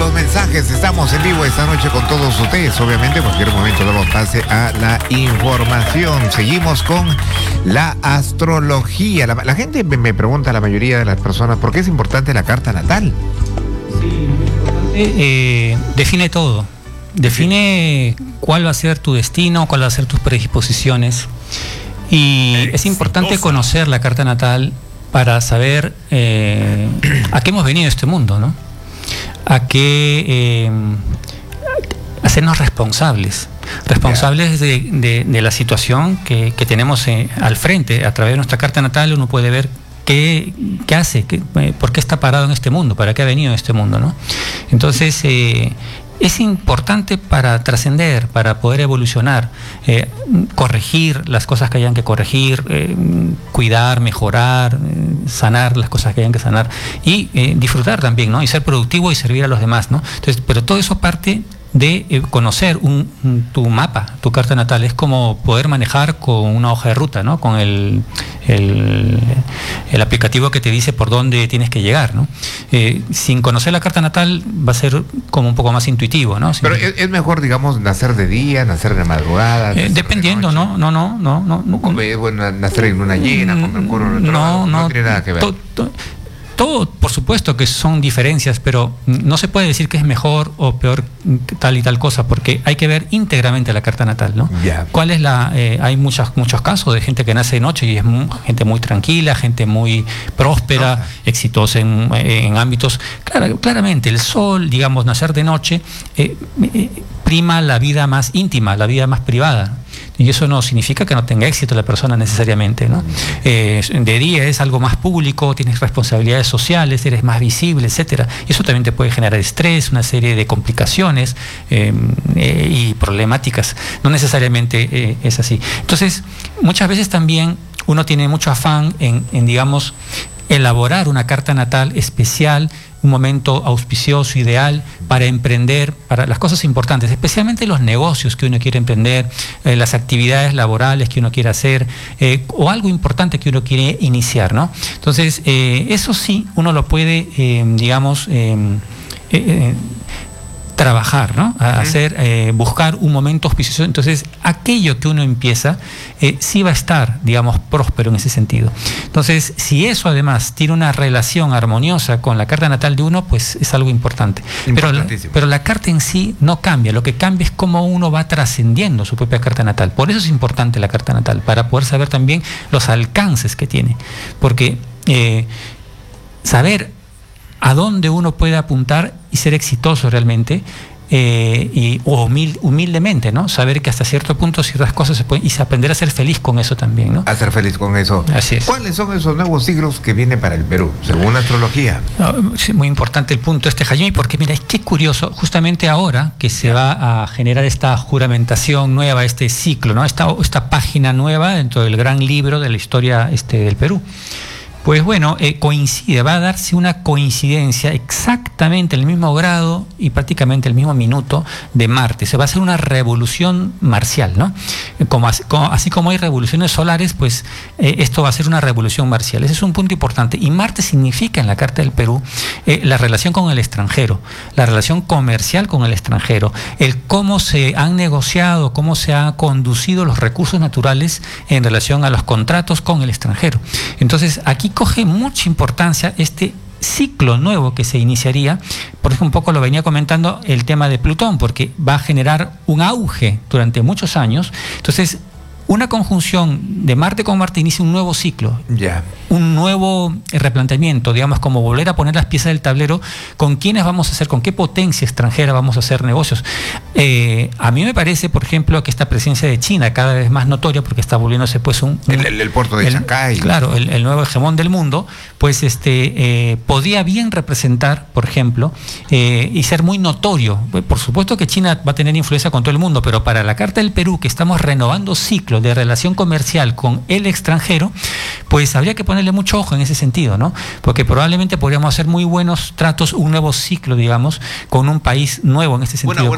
los mensajes. Estamos en vivo esta noche con todos ustedes. Obviamente, en cualquier momento damos pase a la información. Seguimos con la astrología. La gente me pregunta, la mayoría de las personas, ¿por qué es importante la carta natal? Sí, define todo. Define cuál va a ser tu destino, cuál va a ser tus predisposiciones. Y es importante conocer la carta natal para saber a qué hemos venido a este mundo, ¿no? A qué hacernos responsables de la situación que tenemos al frente. A través de nuestra carta natal uno puede ver qué hace, por qué está parado en este mundo, para qué ha venido a este mundo, ¿no? Entonces es importante para trascender, para poder evolucionar, corregir las cosas que hayan que corregir, cuidar, mejorar, sanar las cosas que hayan que sanar y disfrutar también, ¿no? Y ser productivo y servir a los demás, ¿no? Entonces, pero todo eso parte de conocer tu mapa, tu carta natal. Es como poder manejar con una hoja de ruta, ¿no? Con el aplicativo que te dice por dónde tienes que llegar, ¿no? Sin conocer la carta natal va a ser como un poco más intuitivo, ¿no? Pero es mejor, digamos, nacer de día, nacer de madurada. Dependiendo, de no. Bueno, nacer en luna llena, con Mercurio retrógrado, no tiene nada que ver. Todo, por supuesto que son diferencias, pero no se puede decir que es mejor o peor tal y tal cosa, porque hay que ver íntegramente la carta natal, ¿no? Yeah. ¿Cuál es hay muchos casos de gente que nace de noche y es gente muy tranquila, gente muy próspera, exitosa en ámbitos. Claramente, el sol, digamos, nacer de noche, prima la vida más íntima, la vida más privada. Y eso no significa que no tenga éxito la persona necesariamente, ¿no? De día es algo más público, tienes responsabilidades sociales, eres más visible, etcétera. Y eso también te puede generar estrés, una serie de complicaciones y problemáticas. No necesariamente es así. Entonces, muchas veces también uno tiene mucho afán en digamos, elaborar una carta natal especial, un momento auspicioso, ideal para emprender, para las cosas importantes, especialmente los negocios que uno quiere emprender, las actividades laborales que uno quiere hacer, o algo importante que uno quiere iniciar, ¿no? Entonces, eso sí, uno lo puede, digamos, trabajar, ¿no? Buscar un momento auspicioso. Entonces, aquello que uno empieza sí va a estar, digamos, próspero en ese sentido. Entonces, si eso además tiene una relación armoniosa con la carta natal de uno, pues es algo importante. Pero la carta en sí no cambia. Lo que cambia es cómo uno va trascendiendo su propia carta natal. Por eso es importante la carta natal, para poder saber también los alcances que tiene. Porque saber a dónde uno puede apuntar y ser exitoso realmente, humildemente, ¿no? Saber que hasta cierto punto ciertas cosas se pueden, y aprender a ser feliz con eso también, ¿no? A ser feliz con eso. Así es. ¿Cuáles son esos nuevos siglos que vienen para el Perú, según la astrología? Sí, muy importante el punto Jaime, porque mira, es que curioso, justamente ahora que se va a generar esta juramentación nueva, este ciclo, ¿no? Esta página nueva dentro del gran libro de la historia del Perú. Pues bueno, coincide, va a darse una coincidencia exactamente en el mismo grado y prácticamente el mismo minuto de Marte. Se va a hacer una revolución marcial, ¿no? Así como hay revoluciones solares, pues esto va a ser una revolución marcial. Ese es un punto importante. Y Marte significa en la carta del Perú la relación con el extranjero, la relación comercial con el extranjero, el cómo se han negociado, cómo se han conducido los recursos naturales en relación a los contratos con el extranjero. Entonces, aquí coge mucha importancia este ciclo nuevo que se iniciaría. Por eso un poco lo venía comentando el tema de Plutón, porque va a generar un auge durante muchos años. Entonces, una conjunción de Marte con Marte inicia un nuevo ciclo, un nuevo replanteamiento, digamos, como volver a poner las piezas del tablero, con quiénes vamos a hacer, con qué potencia extranjera vamos a hacer negocios. A mí me parece, por ejemplo, que esta presencia de China cada vez más notoria, porque está volviéndose pues el puerto de Shanghái. Claro, el nuevo hegemón del mundo, pues podría bien representar, por ejemplo, y ser muy notorio. Por supuesto que China va a tener influencia con todo el mundo, pero para la carta del Perú, que estamos renovando ciclos de relación comercial con el extranjero, pues habría que ponerle mucho ojo en ese sentido, ¿no? Porque probablemente podríamos hacer muy buenos tratos, un nuevo ciclo, digamos, con un país nuevo en este sentido, como China.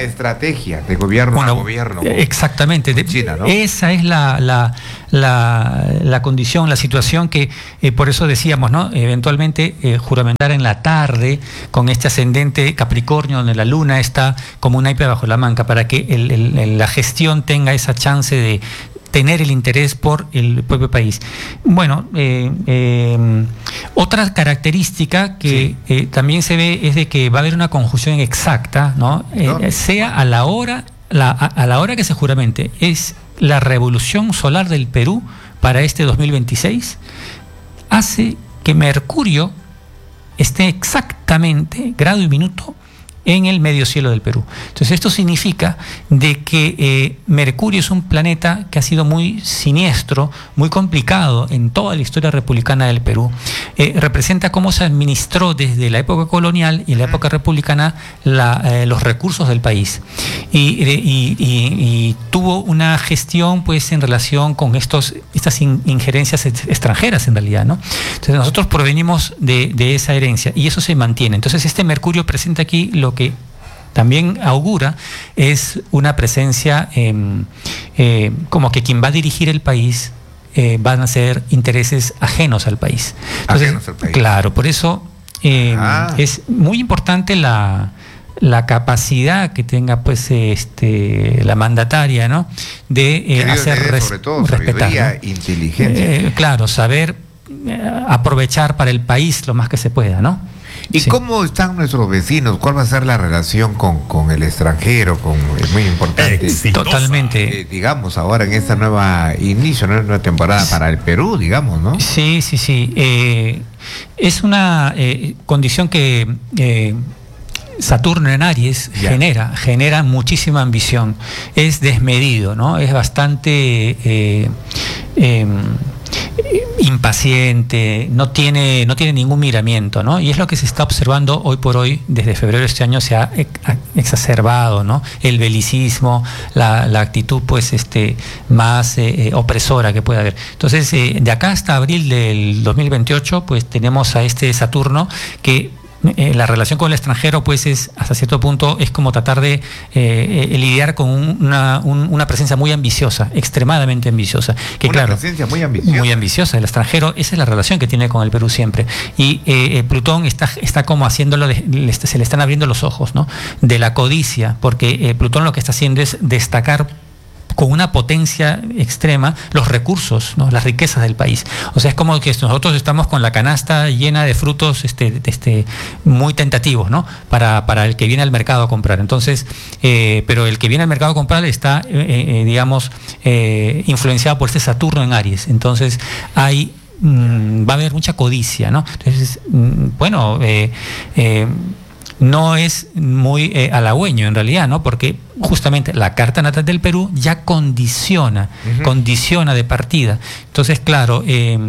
estrategia de gobierno a gobierno. Exactamente. China, ¿no? Esa es la condición, la situación que por eso decíamos, ¿no? Eventualmente juramentar en la tarde con este ascendente Capricornio, donde la luna está como un naipe bajo la manga, para que la gestión tenga esa chance de tener el interés por el propio país. Bueno, otra característica que también se ve es de que va a haber una conjunción exacta, ¿no? Sea a la hora que se juramente. Es la revolución solar del Perú para este 2026, hace que Mercurio esté exactamente grado y minuto en el medio cielo del Perú. Entonces esto significa de que Mercurio es un planeta que ha sido muy siniestro, muy complicado en toda la historia republicana del Perú. Representa cómo se administró desde la época colonial y la época republicana los recursos del país, y tuvo una gestión pues en relación con estas injerencias extranjeras en realidad, ¿no? Entonces nosotros provenimos de esa herencia y eso se mantiene. Entonces este Mercurio presenta aquí lo que también augura es una presencia como que quien va a dirigir el país van a ser intereses ajenos al país. Entonces, ajenos al país. Claro, por eso es muy importante la capacidad que tenga pues la mandataria, ¿no? De hacer sobre todo respetar, sabiduría, ¿no? Inteligencia. Claro, saber aprovechar para el país lo más que se pueda, ¿no? ¿Y cómo están nuestros vecinos? ¿Cuál va a ser la relación con el extranjero? Es muy importante. Totalmente. Digamos, ahora en esta nueva inicio, ¿no? Nueva temporada para el Perú, digamos, ¿no? Sí. Es una condición que Saturno en Aries genera muchísima ambición. Es desmedido, ¿no? Es bastante impaciente, no tiene ningún miramiento, ¿no? Y es lo que se está observando hoy por hoy. Desde febrero de este año se ha exacerbado, ¿no? El belicismo, la actitud pues más opresora que puede haber. Entonces, de acá hasta abril del 2028, pues tenemos a este Saturno que la relación con el extranjero pues es hasta cierto punto es como tratar de lidiar con una presencia muy ambiciosa, extremadamente ambiciosa, que una presencia muy ambiciosa el extranjero. Esa es la relación que tiene con el Perú siempre, y Plutón está como haciéndolo, se le están abriendo los ojos, ¿no? De la codicia, porque Plutón lo que está haciendo es destacar con una potencia extrema los recursos, ¿no? Las riquezas del país. O sea, es como que nosotros estamos con la canasta llena de frutos muy tentativos, ¿no? Para el que viene al mercado a comprar. Entonces, pero el que viene al mercado a comprar está, influenciado por este Saturno en Aries. Entonces, va a haber mucha codicia, ¿no? Entonces, no es muy halagüeño en realidad, ¿no? Porque justamente la carta natal del Perú ya condiciona de partida. Entonces, claro,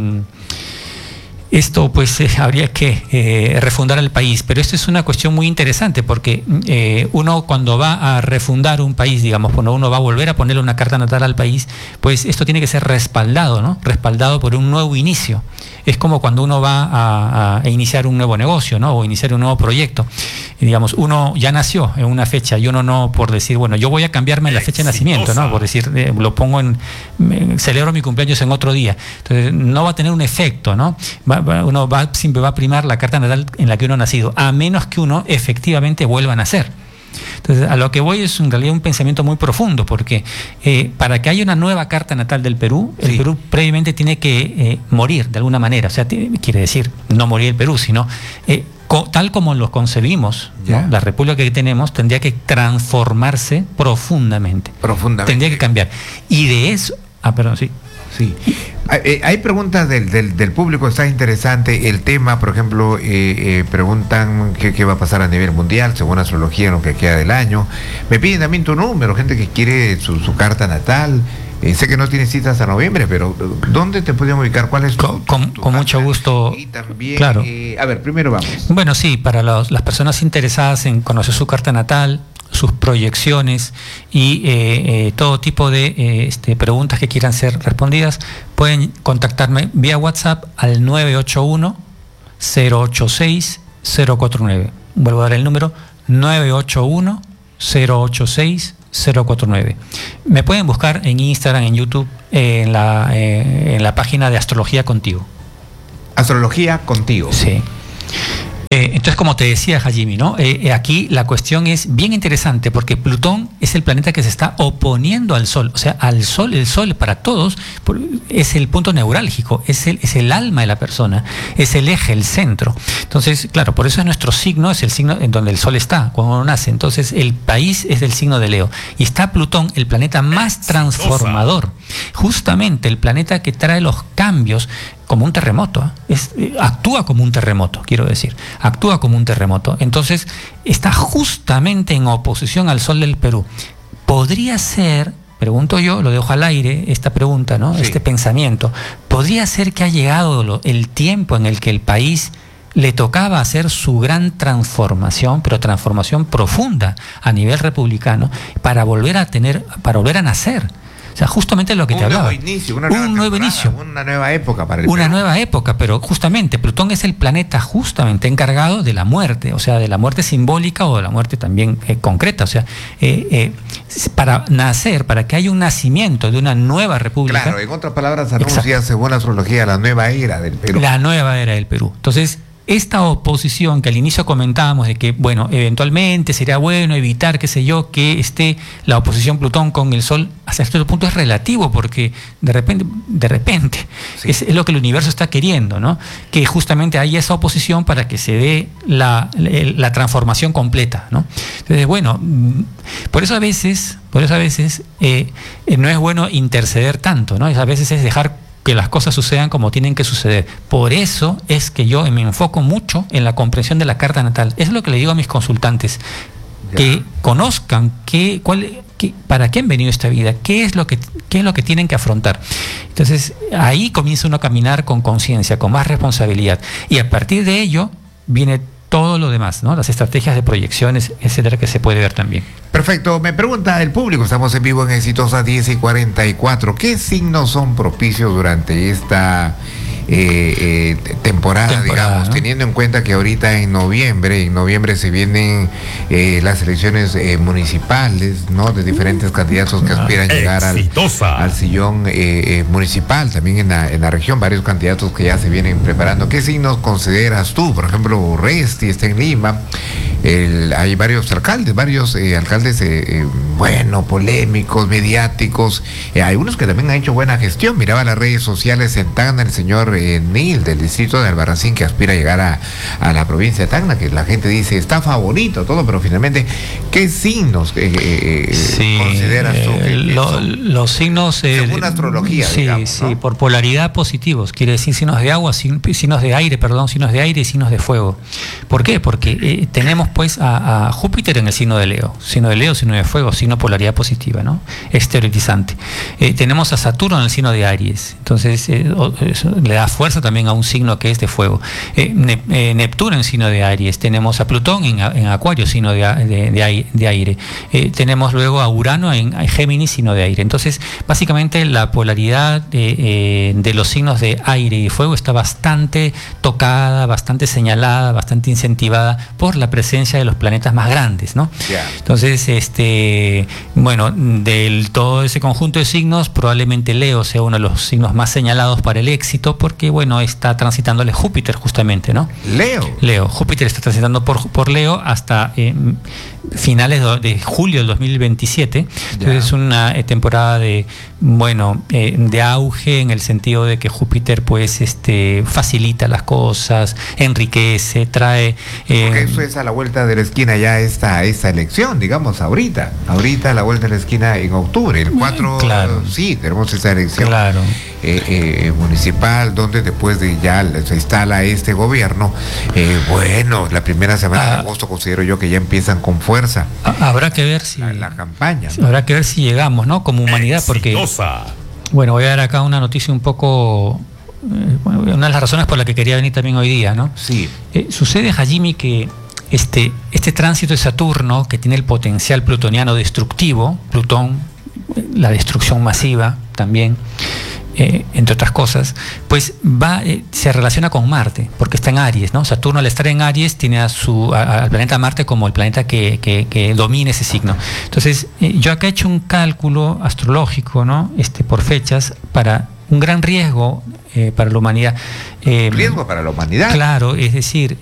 esto pues habría que refundar el país, pero esto es una cuestión muy interesante porque uno cuando va a refundar un país, digamos, cuando uno va a volver a ponerle una carta natal al país, pues esto tiene que ser respaldado, ¿no? Respaldado por un nuevo inicio. Es como cuando uno va a iniciar un nuevo negocio, ¿no? O iniciar un nuevo proyecto. Y digamos, uno ya nació en una fecha y uno no por decir, bueno, yo voy a cambiarme la fecha de nacimiento, ¿no? Por decir, lo pongo celebro mi cumpleaños en otro día. Entonces, no va a tener un efecto, ¿no? Uno siempre va a primar la carta natal en la que uno ha nacido, a menos que uno efectivamente vuelva a nacer. Entonces, a lo que voy es en realidad un pensamiento muy profundo, porque para que haya una nueva carta natal del Perú, el Perú previamente tiene que morir de alguna manera. O sea, quiere decir, no morir el Perú, sino tal como lo concebimos, ¿no? La república que tenemos tendría que transformarse profundamente. Tendría que cambiar. Y de eso... Sí. Hay preguntas del público, está interesante el tema. Por ejemplo, preguntan qué va a pasar a nivel mundial según astrología en lo que queda del año. Me piden también tu número, gente que quiere su carta natal. Sé que no tienes citas hasta noviembre, pero ¿dónde te podemos ubicar? ¿Cuál es tu con mucho gusto. Y también, claro. A ver, primero vamos. Bueno, sí, para las personas interesadas en conocer su carta natal, sus proyecciones y todo tipo de preguntas que quieran ser respondidas, pueden contactarme vía WhatsApp al 981-086-049. Vuelvo a dar el número, 981 086-049. Me pueden buscar en Instagram, en YouTube, en la página de Astrología Contigo. Astrología Contigo. Sí. Entonces, como te decía, Hajime, ¿no? Aquí la cuestión es bien interesante porque Plutón es el planeta que se está oponiendo al Sol. O sea, al Sol, el Sol para todos es el punto neurálgico, es el alma de la persona, es el eje, el centro. Entonces, claro, por eso es nuestro signo, es el signo en donde el Sol está cuando uno nace. Entonces, el país es del signo de Leo. Y está Plutón, el planeta más transformador. Justamente el planeta que trae los cambios como un terremoto, actúa como un terremoto, quiero decir, actúa como un terremoto. Entonces, está justamente en oposición al Sol del Perú. Podría ser, pregunto yo, lo dejo al aire, esta pregunta, ¿no? Sí. Este pensamiento, podría ser que ha llegado el tiempo en el que el país le tocaba hacer su gran transformación, pero transformación profunda a nivel republicano, para volver a nacer. O sea, justamente lo que te hablaba. Un nuevo inicio. Una nueva época para el Una Perú. nueva época, pero justamente Plutón es el planeta justamente encargado de la muerte, o sea, de la muerte simbólica o de la muerte también concreta. O sea, para nacer, para que haya un nacimiento de una nueva república. Claro, en otras palabras, anuncia, según la astrología, la nueva era del Perú. La nueva era del Perú. Entonces, esta oposición que al inicio comentábamos de que, bueno, eventualmente sería bueno evitar, qué sé yo, que esté la oposición Plutón con el Sol, hasta cierto punto es relativo, porque de repente sí, es lo que el universo está queriendo, ¿no? Que justamente haya esa oposición para que se dé la transformación completa, ¿no? Entonces, bueno, por eso a veces no es bueno interceder tanto, ¿no? A veces es dejar que las cosas sucedan como tienen que suceder. Por eso es que yo me enfoco mucho en la comprensión de la carta natal. Eso es lo que le digo a mis consultantes, que conozcan para qué han venido esta vida, qué es lo que tienen que afrontar. Entonces, ahí comienza uno a caminar con conciencia, con más responsabilidad. Y a partir de ello viene todo lo demás, ¿no? Las estrategias de proyecciones, etcétera, que se puede ver también. Perfecto. Me pregunta el público, estamos en vivo en Exitosa 10:44. ¿Qué signos son propicios durante esta temporada, digamos, ¿no? Teniendo en cuenta que ahorita en noviembre se vienen las elecciones municipales, ¿no? De diferentes candidatos que aspiran a llegar al sillón municipal, también en la región, varios candidatos que ya se vienen preparando. ¿Qué signos consideras tú? Por ejemplo, Urresti está en Lima, hay varios alcaldes, polémicos, mediáticos, hay unos que también han hecho buena gestión. Miraba las redes sociales en Tacna, el señor Neil del distrito de Albarracín, que aspira a llegar a la provincia de Tacna, que la gente dice está favorito todo, pero finalmente, ¿qué signos consideras tú? Los signos según la astrología, digamos, sí, ¿no? Por polaridad positivos, quiere decir signos de agua, signos de aire y signos de fuego. ¿Por qué? Porque tenemos pues a Júpiter en el signo de Leo, signo de fuego, signo polaridad positiva, ¿no? Exteriorizante. Tenemos a Saturno en el signo de Aries, entonces le da fuerza también a un signo que es de fuego. Neptuno en signo de Aries, tenemos a Plutón en Acuario, signo de aire. Tenemos luego a Urano en Géminis, signo de aire. Entonces, básicamente la polaridad de los signos de aire y fuego está bastante tocada, bastante señalada, bastante incentivada por la presencia de los planetas más grandes, ¿no? Yeah. Entonces, del todo ese conjunto de signos, probablemente Leo sea uno de los signos más señalados para el éxito, porque está transitándole Júpiter justamente, ¿no? Leo, Júpiter está transitando por Leo hasta finales de julio del 2027. Entonces es una temporada de auge, en el sentido de que Júpiter pues facilita las cosas, enriquece, trae porque eso es a la vuelta de la esquina ya esta elección, digamos, ahorita a la vuelta de la esquina en octubre, el 4, claro. Sí, tenemos esa elección, claro. Municipal, donde después de ya se instala este gobierno, la primera semana de agosto considero yo que ya empiezan con fuerza. Habrá que ver si la campaña, ¿no? Habrá que ver si llegamos, ¿no? Como humanidad, porque voy a dar acá una noticia un poco, una de las razones por la que quería venir también hoy día, ¿no? Sí. Sucede, Hajime, que este tránsito de Saturno, que tiene el potencial plutoniano destructivo, Plutón, la destrucción masiva también, entre otras cosas, pues se relaciona con Marte, porque está en Aries, ¿no? Saturno, al estar en Aries, tiene al planeta Marte como el planeta que domina ese signo. Entonces, yo acá he hecho un cálculo astrológico, ¿no? Por fechas, para un gran riesgo para la humanidad. ¿Riesgo para la humanidad? Claro, es decir,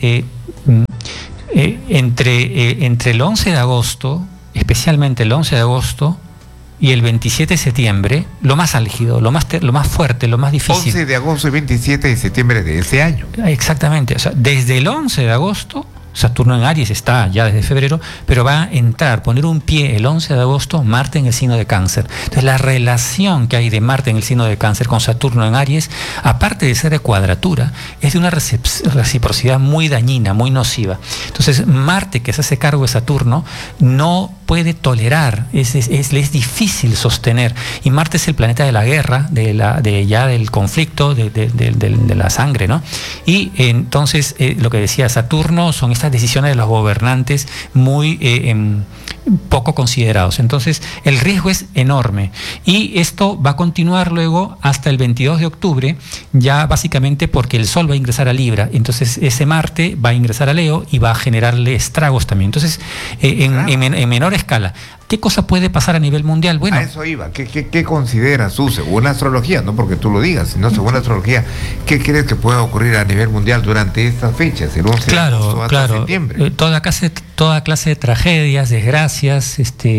entre el 11 de agosto, especialmente el 11 de agosto, y el 27 de septiembre, lo más álgido, lo más fuerte, lo más difícil. 11 de agosto y 27 de septiembre de ese año. Exactamente. O sea, desde el 11 de agosto, Saturno en Aries está ya desde febrero, pero va a poner un pie el 11 de agosto, Marte en el signo de Cáncer. Entonces, la relación que hay de Marte en el signo de Cáncer con Saturno en Aries, aparte de ser de cuadratura, es de una reciprocidad muy dañina, muy nociva. Entonces, Marte, que se hace cargo de Saturno, no puede tolerar, es difícil sostener. Y Marte es el planeta de la guerra, del conflicto, de la sangre, ¿no? Y entonces, lo que decía Saturno son estas decisiones de los gobernantes muy poco considerados. Entonces, el riesgo es enorme. Y esto va a continuar luego hasta el 22 de octubre, ya básicamente porque el Sol va a ingresar a Libra. Entonces, ese Marte va a ingresar a Leo y va a generarle estragos también. Entonces, en menor escala. ¿Qué cosa puede pasar a nivel mundial? Bueno, a eso iba. ¿Qué consideras tú, según la astrología? No porque tú lo digas, sino según la astrología, ¿qué crees que pueda ocurrir a nivel mundial durante estas fechas, el 11 de agosto hasta septiembre? Toda clase de tragedias, desgracias,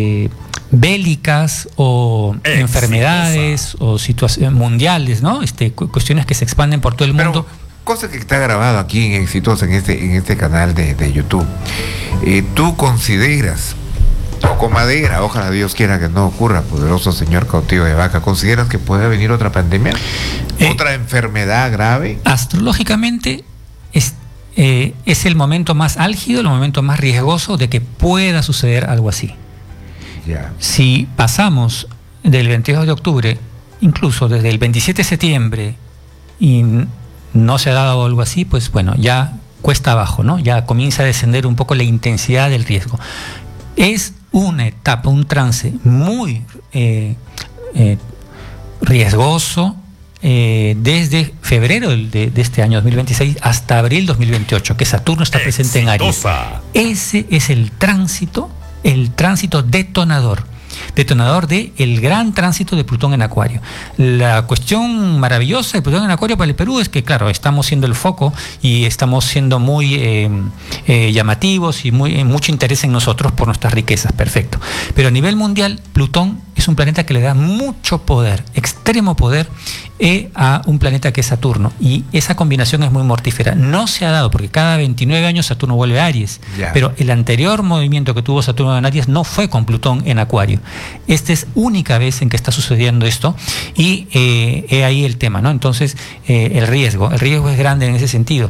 bélicas o enfermedades o situaciones mundiales, ¿no? Cuestiones que se expanden por todo el mundo. Cosa que está grabado aquí en Exitosa, en este canal de YouTube. ¿Tú consideras, toco madera, ojalá Dios quiera que no ocurra, poderoso señor cautivo de vaca, ¿consideras que puede venir otra pandemia? ¿Otra enfermedad grave? Astrológicamente es el momento más álgido, el momento más riesgoso de que pueda suceder algo así. Ya. Si pasamos del 22 de octubre, incluso desde el 27 de septiembre, y no se ha dado algo así, pues bueno, ya cuesta abajo, ¿no? Ya comienza a descender un poco la intensidad del riesgo. Es una etapa, un trance muy riesgoso desde febrero de este año 2026 hasta abril 2028, que Saturno está presente en Aries. Ese es el tránsito detonador del gran tránsito de Plutón en Acuario. La cuestión maravillosa de Plutón en Acuario para el Perú es que, claro, estamos siendo el foco y estamos siendo muy llamativos y mucho interés en nosotros por nuestras riquezas, perfecto. Pero a nivel mundial, Plutón es un planeta que le da mucho poder, extremo poder, a un planeta que es Saturno, y esa combinación es muy mortífera. No se ha dado porque cada 29 años Saturno vuelve a Aries, pero el anterior movimiento que tuvo Saturno en Aries no fue con Plutón en Acuario. Esta es única vez en que está sucediendo esto, y he ahí el tema, ¿no? Entonces, el riesgo es grande en ese sentido,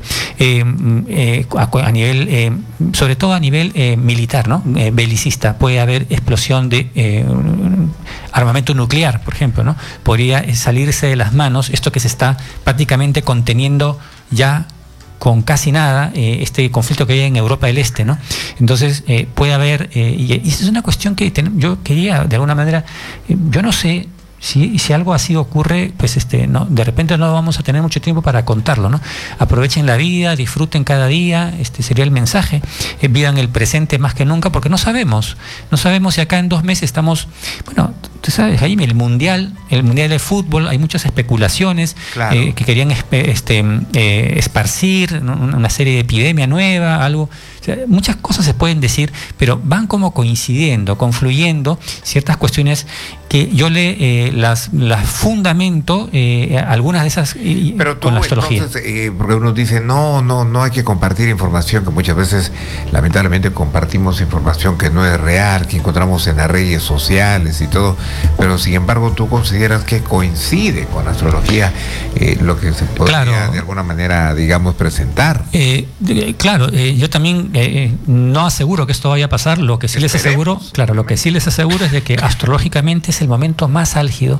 a nivel, sobre todo a nivel militar, ¿no? Belicista. Puede haber explosión de armamento nuclear, por ejemplo, ¿no? Podría salirse de las manos esto que se está prácticamente conteniendo ya con casi nada, este conflicto que hay en Europa del Este, ¿no? Entonces, puede haber, y esa es una cuestión que yo quería, de alguna manera, yo no sé si algo así ocurre, pues no, de repente no vamos a tener mucho tiempo para contarlo, ¿no? Aprovechen la vida, disfruten cada día, sería el mensaje, vivan el presente más que nunca, porque no sabemos si acá en 2 meses estamos, bueno, tú sabes, Jaime, el mundial de fútbol, hay muchas especulaciones, claro, que querían esparcir, ¿no?, una serie de epidemia nueva, algo. O sea, muchas cosas se pueden decir, pero van como coincidiendo, confluyendo ciertas cuestiones que yo las fundamento, algunas de esas, pero tú, con la astrología. Entonces, porque uno dice, no hay que compartir información, que muchas veces lamentablemente compartimos información que no es real, que encontramos en las redes sociales y todo, pero sin embargo tú consideras que coincide con la astrología lo que se podría, claro, de alguna manera, digamos, presentar. Claro, yo también no aseguro que esto vaya a pasar. Lo que sí les aseguro, claro, lo que sí les aseguro es de que astrológicamente es el momento más álgido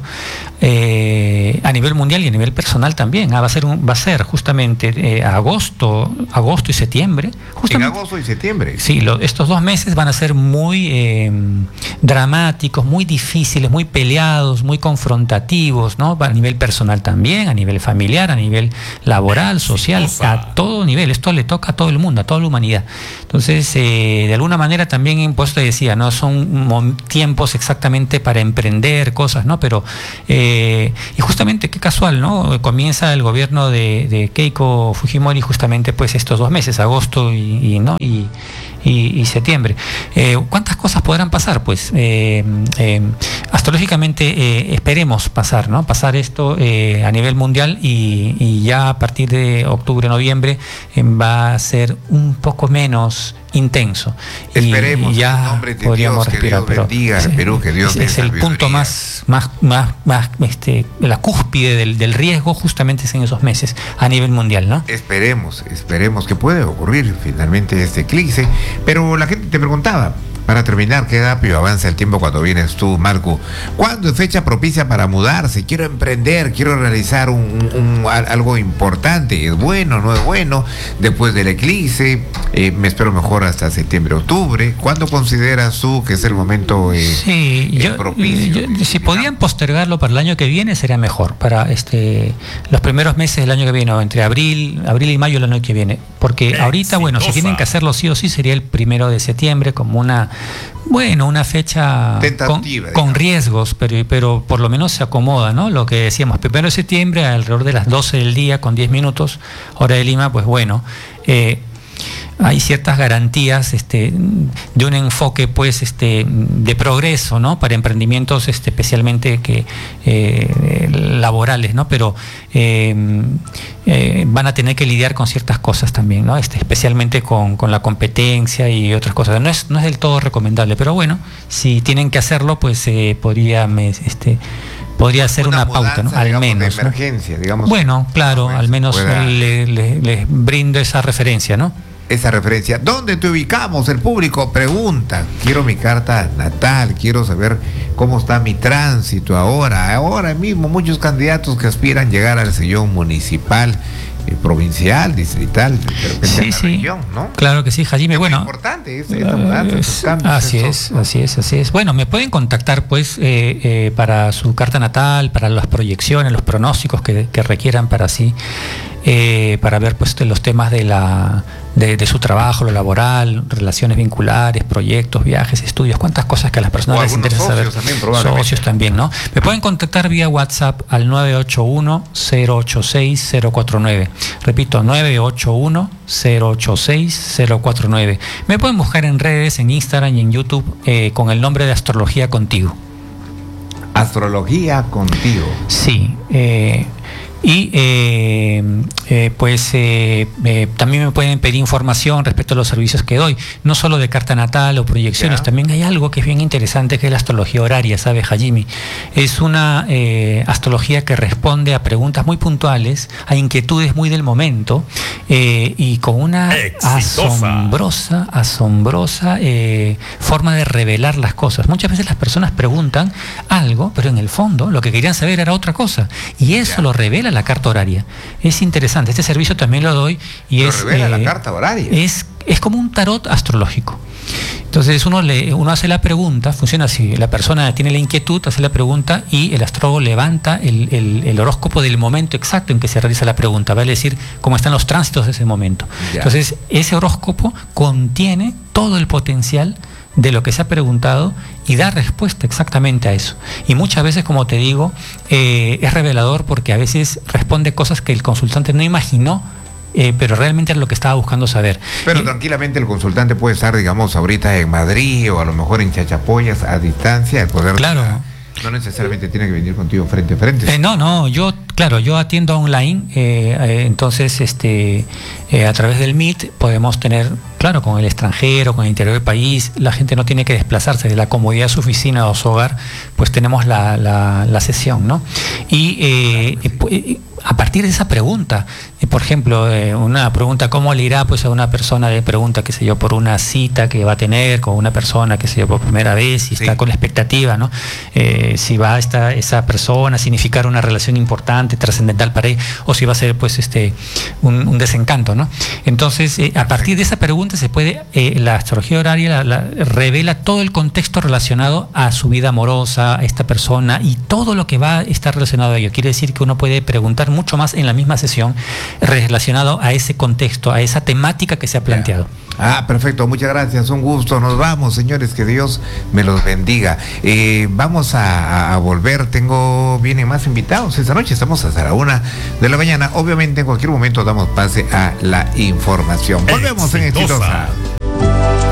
a nivel mundial y a nivel personal también. Va a ser justamente agosto y septiembre. En agosto y septiembre. Sí, estos 2 meses van a ser muy dramáticos, muy difíciles, muy peleados, muy confrontativos, ¿no? A nivel personal también, a nivel familiar, a nivel laboral, social, a todo nivel. Esto le toca a todo el mundo, a toda la humanidad. Entonces, de alguna manera también, pues te decía, no son tiempos exactamente para emprender cosas, ¿no? Pero y justamente qué casual, ¿no? Comienza el gobierno de Keiko Fujimori justamente pues estos 2 meses, agosto y septiembre. ¿Cuántas cosas podrán pasar? Pues astrológicamente esperemos pasar esto a nivel mundial y ya a partir de octubre, noviembre va a ser un poco menos intenso. Esperemos, y ya en nombre de podríamos Dios, respirar, que Dios bendiga al Perú, que Dios es el punto más la cúspide del riesgo justamente es en esos meses a nivel mundial, ¿no? Esperemos que puede ocurrir finalmente este eclipse, pero la gente te preguntaba, para terminar, qué rápido avanza el tiempo cuando vienes tú, Marco. ¿Cuándo es fecha propicia para mudarse? Quiero emprender, quiero realizar algo importante. ¿Es bueno, no es bueno? Después del eclipse, me espero mejor hasta septiembre, octubre. ¿Cuándo consideras tú que es el momento propicio? Si podían postergarlo para el año que viene, sería mejor. Para los primeros meses del año que viene, o entre abril y mayo del año que viene. Porque ahorita, si tienen que hacerlo sí o sí, sería el 1 de septiembre como una fecha con riesgos, pero por lo menos se acomoda, ¿no? Lo que decíamos, 1 de septiembre, alrededor de las 12 del día, con 10 minutos, hora de Lima, pues bueno, hay ciertas garantías de un enfoque de progreso, ¿no? Para emprendimientos especialmente laborales, ¿no? Pero van a tener que lidiar con ciertas cosas también, ¿no? Especialmente con la competencia y otras cosas. No es del todo recomendable, pero bueno, si tienen que hacerlo, pues podría ser una pauta, ¿no? Al menos. De emergencia, digamos. Bueno, claro, al menos les brindo esa referencia, ¿no? Esa referencia. ¿Dónde te ubicamos? El público pregunta. Quiero mi carta natal, quiero saber cómo está mi tránsito ahora mismo. Muchos candidatos que aspiran llegar al sillón municipal, provincial, distrital, de repente en la región, ¿no? Claro que sí, Jaime. Bueno, es importante esta mudanza, estos cambios. Así es. Bueno, me pueden contactar pues para su carta natal, para las proyecciones, los pronósticos que requieran para sí. Para ver pues los temas de su trabajo, lo laboral, relaciones vinculares, proyectos, viajes, estudios, cuántas cosas que a las personas les interesa saber. Socios también, ¿no? Me pueden contactar vía WhatsApp al 981-086-049. Repito, 981-086-049. Me pueden buscar en redes, en Instagram y en YouTube con el nombre de Astrología Contigo. Astrología Contigo. Sí. Y también me pueden pedir información respecto a los servicios que doy, no solo de carta natal o proyecciones, también hay algo que es bien interesante, que es la astrología horaria, ¿sabes, Hajime? Es una astrología que responde a preguntas muy puntuales, a inquietudes muy del momento, y con una asombrosa forma de revelar las cosas. Muchas veces las personas preguntan algo, pero en el fondo lo que querían saber era otra cosa, y eso lo revela la carta horaria. Es interesante, este servicio también lo doy y revela la carta horaria. Es como un tarot astrológico. Entonces uno hace la pregunta, funciona así, la persona tiene la inquietud, hace la pregunta y el astrólogo levanta el horóscopo del momento exacto en que se realiza la pregunta, vale decir cómo están los tránsitos de ese momento. Entonces ese horóscopo contiene todo el potencial de lo que se ha preguntado y da respuesta exactamente a eso. Y muchas veces, como te digo, es revelador porque a veces responde cosas que el consultante no imaginó, pero realmente era lo que estaba buscando saber. Pero tranquilamente el consultante puede estar, digamos, ahorita en Madrid o a lo mejor en Chachapoyas a distancia, el poder... Claro. No necesariamente tiene que venir contigo frente a frente. No, yo atiendo online, entonces a través del Meet podemos tener claro, con el extranjero, con el interior del país, la gente no tiene que desplazarse de la comodidad de su oficina o su hogar, pues tenemos la sesión, ¿no? Y a partir de esa pregunta, por ejemplo, una pregunta, ¿cómo le irá pues a una persona de pregunta, qué sé yo, por una cita que va a tener con una persona, qué sé yo, por primera vez, y está con la expectativa, ¿no? Si va esa persona a significar una relación importante, trascendental para él, o si va a ser pues un desencanto, ¿no? Entonces, a partir de esa pregunta se puede, la astrología horaria revela todo el contexto relacionado a su vida amorosa, a esta persona, y todo lo que va a estar relacionado a ello. Quiere decir que uno puede preguntar mucho más en la misma sesión relacionado a ese contexto, a esa temática que se ha planteado. Perfecto, muchas gracias, un gusto. Nos vamos, señores, que Dios me los bendiga. Vamos a volver, vienen más invitados esta noche, estamos hasta la 1 de la mañana. Obviamente en cualquier momento damos pase a la información. Volvemos en Exitosa.